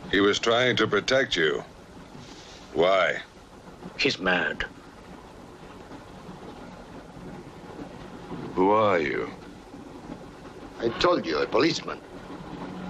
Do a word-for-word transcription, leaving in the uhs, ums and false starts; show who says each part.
Speaker 1: He was trying to protect you. Why?
Speaker 2: He's mad.
Speaker 1: Who are you?
Speaker 3: I told you, a policeman.